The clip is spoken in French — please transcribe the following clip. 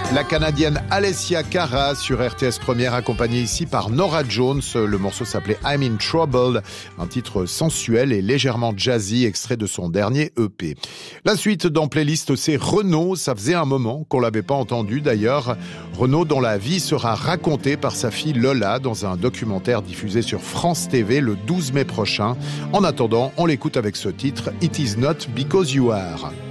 La Canadienne Alessia Cara sur RTS Première, accompagnée ici par Norah Jones. Le morceau s'appelait I'm in Trouble, un titre sensuel et légèrement jazzy, extrait de son dernier EP. La suite dans Playlist, c'est Renaud. Ça faisait un moment qu'on l'avait pas entendu d'ailleurs. Renaud dont la vie sera racontée par sa fille Lola dans un documentaire diffusé sur France TV le 12 mai prochain. En attendant, on l'écoute avec ce titre It is not because you are.